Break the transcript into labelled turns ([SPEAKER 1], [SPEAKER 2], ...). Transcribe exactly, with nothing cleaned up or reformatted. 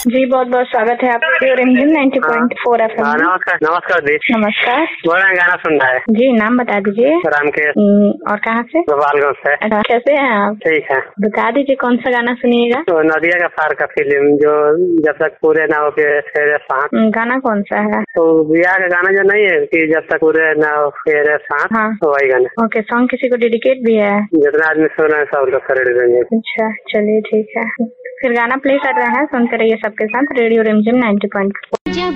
[SPEAKER 1] जी बहुत बहुत स्वागत है आपका रेडियो रिमझिम ninety point four F M.
[SPEAKER 2] नमस्कार नमस्कार दी।
[SPEAKER 1] नमस्कार।
[SPEAKER 2] बोल रहे हैं गाना सुनना है
[SPEAKER 1] जी, नाम बता दीजिए।
[SPEAKER 2] रामकेश।
[SPEAKER 1] और कहाँ से?
[SPEAKER 2] गोपालगंज से।
[SPEAKER 1] अच्छा, कैसे हैं आप?
[SPEAKER 2] ठीक है,
[SPEAKER 1] बता दीजिए कौन सा गाना सुनिएगा।
[SPEAKER 2] तो नदिया का पार का फिल्म जो जब तक पूरे ना हो के फेरे साथ।
[SPEAKER 1] गाना कौन सा है?
[SPEAKER 2] तो बिया का गाना जो नहीं है कि जब तक पूरे ना हो फेरे साथ। हाँ, तो वही गाना।
[SPEAKER 1] ओके, सॉन्ग किसी को डेडिकेट भी है?
[SPEAKER 2] जितना आदमी सुन रहे हैं सब लोग कर देंगे।
[SPEAKER 1] अच्छा चलिए ठीक है, फिर गाना प्ले कर रहे हैं, सुनते रहिए सबके साथ रेडियो रिमझिम नाइंटी पॉइंट फोर।